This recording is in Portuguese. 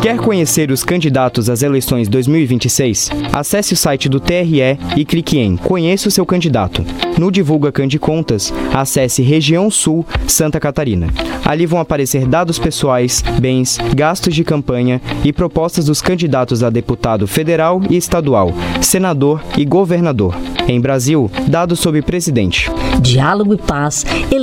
Quer conhecer os candidatos às eleições 2026? Acesse o site do TRE e clique em Conheça o seu candidato. No Divulga Candicontas, acesse Região Sul, Santa Catarina. Ali vão aparecer dados pessoais, bens, gastos de campanha e propostas dos candidatos a deputado federal e estadual, senador e governador. Em Brasil, dados sobre presidente. Diálogo e paz.